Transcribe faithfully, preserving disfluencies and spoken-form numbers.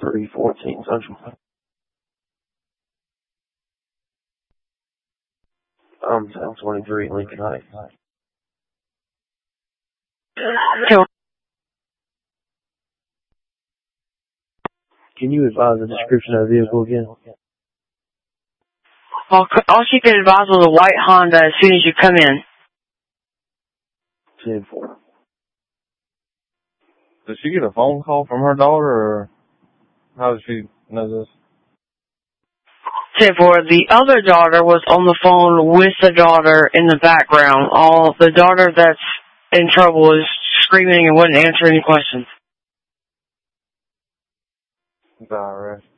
three fourteen Central. Um, ten twenty-three Lincoln Heights. Can you advise the description of the vehicle again? All, all she could advise was a white Honda as soon as you come in. ten four. Did she get a phone call from her daughter, or how did she know this? ten four. The other daughter was on the phone with the daughter in the background. All the daughter that's in trouble is screaming and wouldn't answer any questions. The I R S.